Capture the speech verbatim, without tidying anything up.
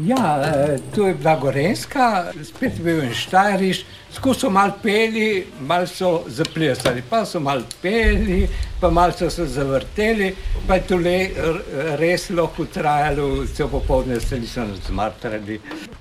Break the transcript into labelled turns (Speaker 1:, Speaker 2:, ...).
Speaker 1: Ja, to je bila Gorenjska, spet je bil en Štajerist, skozi so malo peli, malo so zaplesali, pa so malo peli, pa malo so se zavrteli, pa je tole res lahko trajalo celo popoldne, se niso zmatrali.